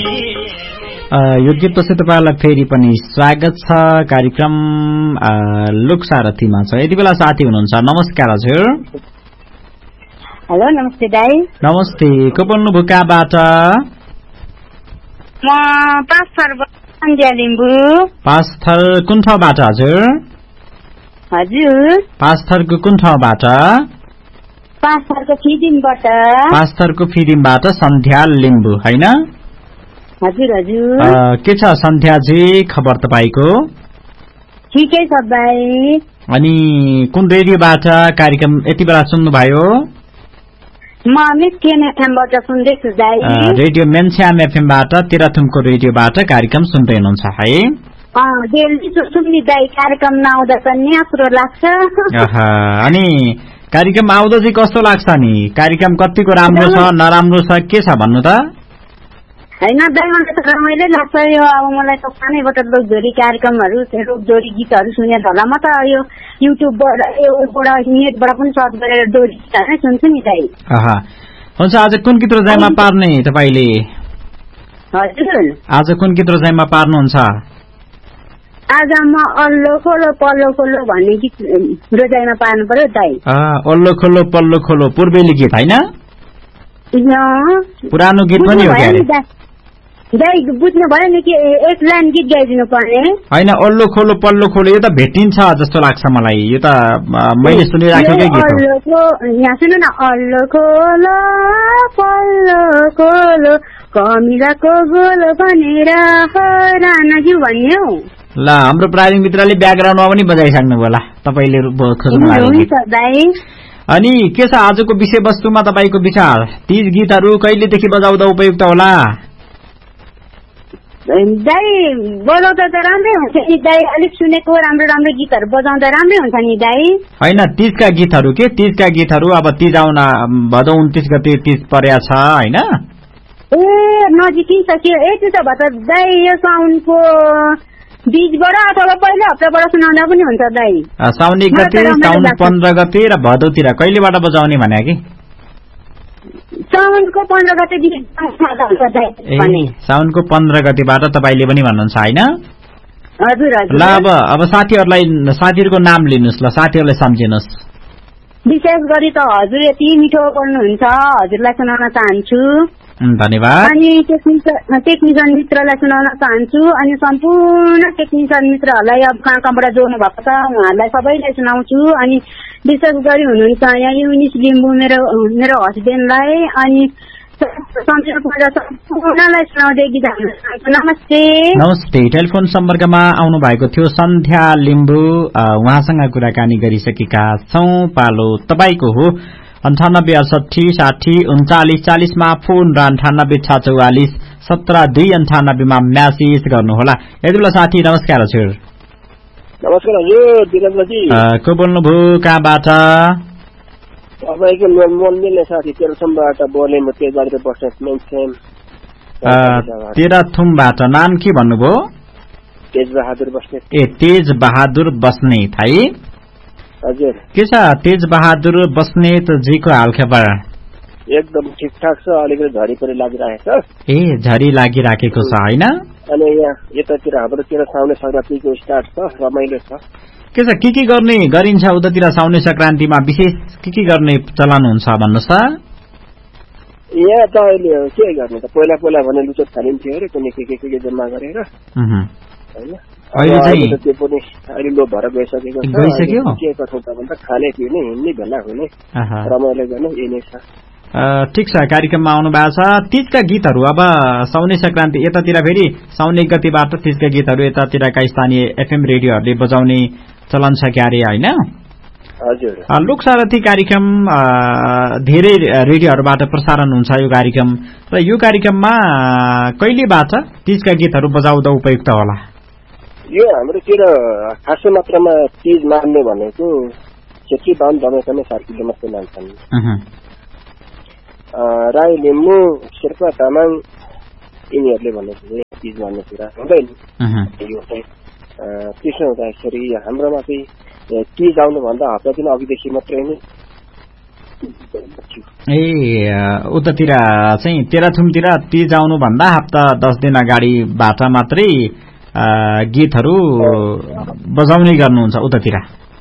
यो गीतपछि तपाईँलाई फेरि पनि स्वागत छ। कार्यक्रम लोकसारथीमा छ। यति बेला साथी हुनुहुन्छ। नमस्कार हजुर। हेलो, नमस्ते दाई। नमस्ते, को बोल्नुभयो कहाँबाट? म पाँचथर सन्ध्या लिम्बू। पाँचथर कुन ठाउँबाट हजुर? हजुर, पाँचथरको कुन ठाउँबाट? पाँचथरको फिदिमबाट। पाँचथरको फिदिमबाट सन्ध्या लिम्बू हैन? हजुर हजुर। के छ सन्ध्याजी, खबर तपाईँको? ठिकै छ भाइ। अनि कुन रेडियोबाट कार्यक्रम यति बेला सुन्नुभयो? म मेन्स्याम एफएमबाट सुन्दैछु दाइ। रेडियो मेन्स्याम एफएमबाट, तेह्रथुमको रेडियोबाट कार्यक्रम सुन्दै हुनुहुन्छ है? डेली सुन्ने दाइ, कार्यक्रम नआउँदा त न्यास्रो लाग्छ। अनि कार्यक्रम आउँदा चाहिँ कस्तो लाग्छ नि? कार्यक्रम कतिको राम्रो छ नराम्रो छ के छ भन्नु त? हैन दाइ, मलाई त रमाइलो लाग्छ यो। अब मलाई त सानैबाट लोकझोरी कार्यक्रमहरू, लोकझोरी गीतहरू सुनेर होला। म त यो युट्युबबाट नेटबाट पनि सर्च गरेर डोरी गीतहरू सुन्छु नि दाइ। हुन्छ, आज कुन गीत रोजाइमा पार्ने तपाईँले? हजुर, आज कुन गीत रोजाइमा पार्नुहुन्छ? आज म अल्लो खोलो पल्लो खोलो भन्ने गीत रोजाइमा पार्नु पर्यो दाइ। अल्लो खोलो पल्लो खोलो पूर्वेली गीत हैन? पुरानो गीत पनि हो क्या दाइ? बुझ्नु भयो नि कि एक लाइन गीत गाइदिनु पर्ने हैन? अल्लो खोलो पल्लो खोलो यो त भेटिन्छ जस्तो लाग्छ मलाई। यो त मैले सुनिराखेकै गीत हो। यहाँ सुन्नु न। अल्लो खोलो पल्लो खोलो कमिलाको गोलो भनेर रानाज्यू भन्ने हो। ल, हाम्रो प्राविधिक मित्रले ब्याकग्राउन्डमा पनि बजाइसक्नु होला तपाईले खोज्नु भएको। अनि के छ आजको विषयवस्तुमा तपाईको विचार? तीज गीतहरू कहिलेदेखि बजाउँदा उपयुक्त होला? दाइ बजाउँदा त राम्रै हुन्छ नि दाइ। अलिक सुनेको राम्रो राम्रो गीतहरू बजाउँदा राम्रै हुन्छ नि दाइ। होइन, तीजका गीतहरू के? तीजका गीतहरू अब तीज आउन भदौ 29 गते तीज पर्या छ हैन? नजिकिसक्यो। त्यसो भए त दाइ यो साउनको बीचबाट अथवा पहिलो हप्ताबाट सुनाउँदा पनि हुन्छ दाइ। साउन 1 गते, साउन 15 गते र भदौतिर कहिलेबाट बजाउने भने कि? साउनको 15 गतेदेखि। साउनको 15 गतेबाट तपाईले पनि भन्नुहुन्छ हैन? हजुर हजुर। ल, अब साथीहरुको नाम लिनुस् ल, साथीहरुलाई सम्झिनुस्। विशेष गरी त हजुर यति मिठो बोल्नुहुन्छ, हजुरलाई सुनाउन चाहन्छु। धन्यवाद। अनि टेक्निशियन मित्रलाई सुनाउन चाहन्छु। अनि सम्पूर्ण टेक्निशियन मित्रहरूलाई अब कहाँबाट जोड्नु भएको छ उहाँहरूलाई सबैलाई सुनाउँछु। अनि विशेष गरी हुनुहुन्छ यहाँ युनिस लिम्बू मेरो हस्बेन्डलाई। अनि सम्पूर्णलाई सुनाउँदै गीत गाउन चाहन्छु। नमस्ते। नमस्ते। टेलिफोन सम्पर्कमा आउनु भएको थियो सन्ध्या लिम्बू, उहाँसँग कुराकानी गरिसकेका छौं। पालो तपाईको हो। 98 68 60 39 40 मा फोन र 98 644 17 298 मा म्यासेज गर्नुहोला। यति बेला साथी नमस्कार हजुर। नमस्कार हजुर, दिनेशजी। को बोल्नुभयो कहाँबाट? तपाईको मन मिल्ने साथी तेह्रथुमबाट बोले। म तेजबहादुर बस्नेत मेन्स्याम। तेह्रथुमबाट नाम के भन्नुभयो? तेजबहादुर बस्नेत। तेजबहादुर बस्नेत है? हजुर। के छ तेजबहादुर बस्नेत जीको हालखबर? एकदम ठिकठाक छ। अलिकति झरी पनि लागिरहेको छ। झरी लागिराखेको छ हैन? अनि यहाँ यतातिर हाम्रोतिर साउने संक्रान्तिको स्टार्ट छ, रमाइलो छ। के छ के गर्ने गरिन्छ उतातिर साउने संक्रान्तिमा? विशेष के गर्ने चलन हुन्छ भन्नुस् त? यहाँ त अहिले के गर्ने त, पहिला भने लुचोट खालिन्थ्यो अरे, कुनै के जम्मा गरेर हैन? अहिले चाहिँ त्यो पनि अहिले लोप भएर गइसकेको छ। के कसो त भन्दा खाने पिउने हिँड्ने भेला हुने रमाइलो गर्ने यही नै छ। ठिक छ, कार्यक्रममा आउनु भएको छ। तीजका गीतहरू अब साउने संक्रान्ति यतातिर फेरि साउन 1 गतेबाट तीजका गीतहरू यतातिरका स्थानीय एफएम रेडियोहरूले बजाउने चलन छ क्यारे हैन? हजुर। लोकसारथी कार्यक्रम धेरै रेडियोहरूबाट प्रसारण हुन्छ यो कार्यक्रम। र यो कार्यक्रममा कहिलेबाट तीजका गीतहरू बजाउँदा उपयुक्त होला? यो हाम्रोतिर खासै मात्रामा तीज मान्ने भनेको छेत्री बाहुन दमाईसँग सार्कीले मात्रै मान्छन्। राई लिम्बू शेर्पा तामाङ यिनीहरूले भनेको तीज मान्ने कुरा हुँदैन। यो चाहिँ त्यसो हुँदाखेरि हाम्रोमा चाहिँ तीज आउनुभन्दा हप्ता दिन अघिदेखि मात्रै नै ए उतातिर चाहिँ तेह्रथुमतिर तीज आउनु भन्दा हप्ता 10 दिन अगाडिबाट मात्रै गीतहरू बजाउने गर्नुहुन्छ उतातिर?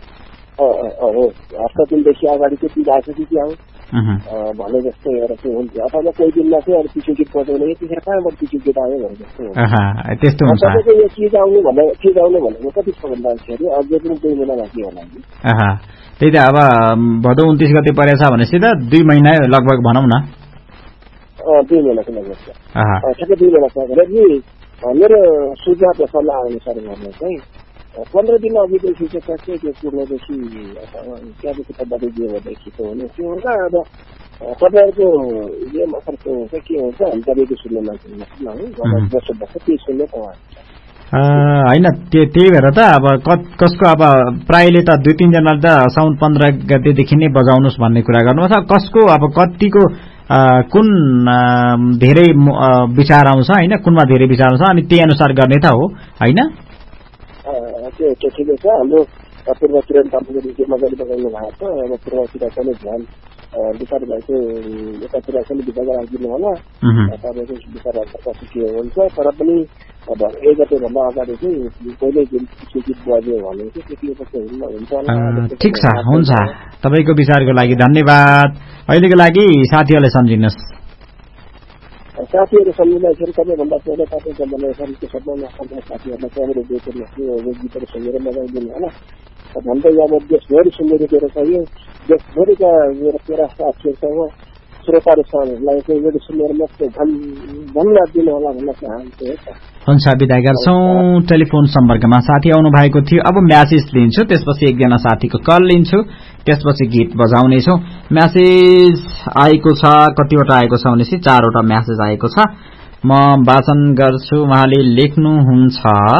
हप्ता दिनदेखि अगाडि चाहिँ तीज आएपछि कि आउँ भने जस्तो एउटा चाहिँ हुन्छ, अथवा कोही दिनमा चाहिँ अरू पिछो गीत बजाउने यतिखेर कहाँबाट पिछो गीत आयो भने जस्तो हुन्छ। त्यस्तो हुन्छ। तपाईँको यो तीज आउनु भनेको कति छ भन्दा अझै पनि 2 महिना बाँकी होला नि। त्यही त अब भदौ 29 गते परेछ भनेपछि त 2 महिना लगभग भनौँ न। 2 महिनाको लगभग छ, ठ्याक्कै 2 महिना छ भने कि मेरो सुझाव र सल्लाह अनुसार गर्नु चाहिँ 15 दिन अघिदेखि चाहिँ त्यो पूर्णदेखि त्यहाँदेखि तपाईँले दियो भनेदेखि त हुने त्यो हुन्छ। अब तपाईँहरूको यो मसरको चाहिँ के हुन्छ हामी तपाईँको सुन्ने मान्छे बस्छ त्यही सुन्ने त होइन। त्यही भएर त अब कसको अब प्रायले त 2-3 जनाले त साउन 15 गतेदेखि नै बजाउनुहोस् भन्ने कुरा गर्नुहुन्छ। कसको अब कतिको कुन धेरै विचार आउँछ होइन, कुनमा धेरै विचार आउँछ अनि त्यही अनुसार गर्ने त हो होइन। त्यो ठिकै छ। हाम्रो पूर्वतिर तपाईँको निकै मजाले बगाउनु भएको छ। अब पूर्वतिर पनि ध्यान विचार भएको यतातिर पनि विचार राखिदिनु होला। तपाईँको विचार पछि के हुन्छ, तर पनि 1 गतेभन्दा अगाडि चाहिँ पहिल्यै दिन गीत बज्यो भने चाहिँ त्यति हुन्छ होला। ठिक छ, हुन्छ। तपाईँको विचारको लागि धन्यवाद। अहिलेको लागि साथीहरूले सम्झिनुहोस्। साथीहरू सम्झिँदाखेरि सबैभन्दा पहिला तपाईँको मनोरञ्जनको सबैमा साथीहरूलाई त्यहाँबाट यो गीतहरू सुनेर लगाइदिनु होला। भन्दै अब देशभरि सुनिरहेको छ, यो देशभरिका मेरा साथीहरूसँग श्रोताहरूलाई चाहिँ यो सुनेर मात्रै धन्यवाद दिनु होला भन्न चाहन्छु। हुन्छ, बिदा गर्छौँ। टेलिफोन सम्पर्कमा साथी आउनु भएको थियो। अब म्यासेज लिन्छु, त्यसपछि एकजना साथीको कल लिन्छु, त्यसपछि गीत बजाउनेछौँ। म्यासेज आएको छ, कतिवटा आएको छ भनेपछि 4वटा म्यासेज आएको छ। म वाचन गर्छु। उहाँले लेख्नुहुन्छ,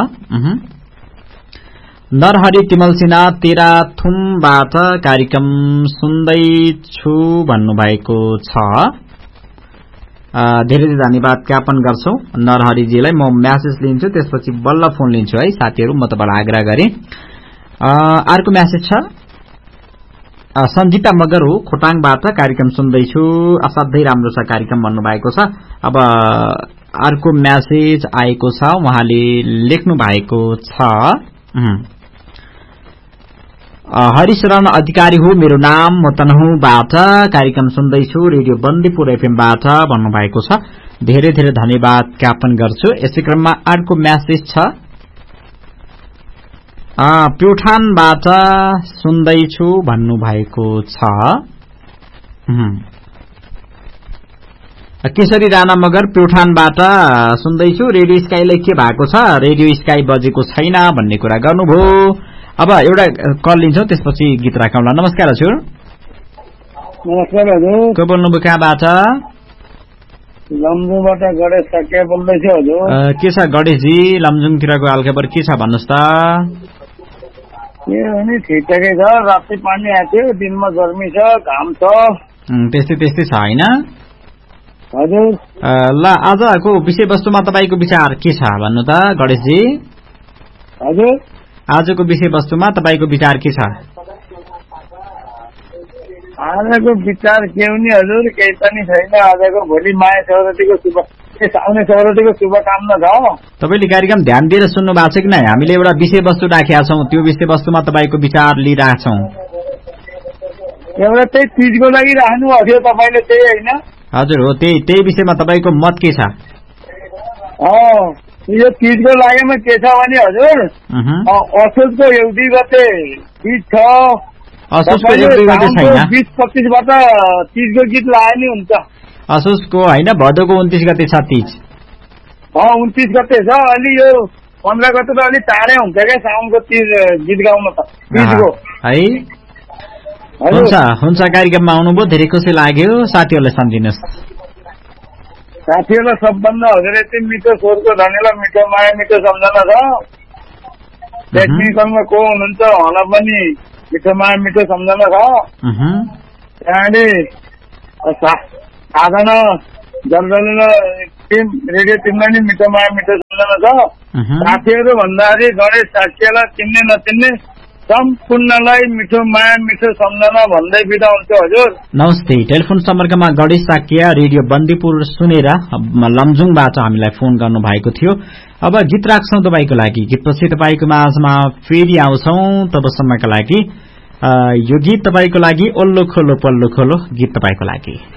नरहरि तिमल सिन्हा तेह्रथुमबाट कार्यक्रम सुन्दैछु भन्नुभएको छ। धेरै धेरै धन्यवाद ज्ञापन गर्छौं नरहरिजीलाई। म म्यासेज लिन्छु, त्यसपछि बल्ल फोन लिन्छु है साथीहरू, म तपाईलाई आग्रह गरेँ। अर्को म्यासेज छ, सञ्जिता मगर हो खोटाङबाट कार्यक्रम सुन्दैछु, असाध्यै राम्रो छ कार्यक्रम भन्नुभएको छ। अब अर्को म्यासेज आएको छ, उहाँले लेख्नु भएको छ, हरिशरण अधिकारी हो मेरो नाम, म तनहुँबाट कार्यक्रम सुन्दैछु रेडियो बन्दीपुर एफएमबाट भन्नुभएको छ। धेरै धेरै धन्यवाद ज्ञापन गर्छु। यसै क्रममा अर्को म्यासेज छ, प्युठानबाट सुन्दैछु भन्नुभएको छ। केशरी राणा मगर प्युठानबाट सुन्दैछु, रेडियो स्काईलाई के भएको छ, रेडियो स्काई बजेको छैन भन्ने कुरा गर्नुभयो। अब एउटा कल लिन्छौँ, त्यसपछि गीत राखौँला। नमस्कार हजुर। नमस्कार हजुर। को बोल्नुभयो, कहाँबाट? लमजुङबाट गणेश सके बोल्दैछु हजुर। के छ गणेशजी, लमजुङतिरको हालखबर के छ भन्नुहोस् त? ए नि ठिकठाकै छ, राति पानी आएको थियो, दिनमा गर्मी छ, घाम छ, त्यस्तै त्यस्तै छ होइन हजुर। ल आजको विषयवस्तुमा तपाईँको विचार के छ भन्नु त गणेशजी? हजुर, आजको विषयवस्तुमा तपाईँको विचार के छ? आजको विचार के हुने हजुर, केही पनि छैन। आजको भोलि माया सौरतीको आउने सौरतीको शुभकामना छ। तपाईँले कार्यक्रम ध्यान दिएर सुन्नु भएको छ कि नै? हामीले एउटा विषयवस्तु राखेका छौँ, त्यो विषयवस्तुमा तपाईँको विचार लिइरहेका छौँ। एउटा त्यही चिजको लागि राख्नु भएको थियो तपाईँले, त्यही होइन? हजुर हो, त्यही विषयमा तपाईँको मत के छ? यो चिजको लागेमा के छ भने हजुर, असोजको 1-2 गते गीत छ, 20-25बाट चिजको गीत लाए नि हुन्छ। असोजको होइन, भदौको 29 गते छ तीज। 29 गते छ, अलि यो 15 गते त अलि टाढै हुन्छ क्या साउनको तीज गीत गाउन त तीजको है। हुन्छ, कार्यक्रममा आउनुभयो, धेरै खुसी लाग्यो। साथीहरूलाई सम्झिनुहोस्। साथीहरूलाई सबभन्दा हजुर यति मिठो स्वरको धनीलाई मिठो माया मिठो सम्झना छ। टेक्निकलमा को हुनुहुन्छ उहाँलाई पनि मिठो माया मिठो सम्झना छ। त्यहाँदेखि साधना जलजल टिम रेडियो टिमलाई नि मिठो माया मिठो सम्झना छ। साथीहरू भन्दाखेरि गणेश साक्षीलाई चिन्ने नचिन्ने सम्पूर्णलाई मिठो माया मिठो सम्झना भन्दै बिदा हुन्छु हजुर। नमस्ते। टेलिफोन सम्पर्कमा गणेश साकिया रेडियो बन्दीपुर सुनेर लमजुङबाट हामीलाई फोन गर्नु भएको थियो। अब गीत राख्छौं तपाईको लागि। गीतपछि तपाईको माझमा फेरि आउँछौं। तबसम्मका लागि यो गीत तपाईको लागि ओल्लो खोलो पल्लो खोलो गीत तपाईको लागि।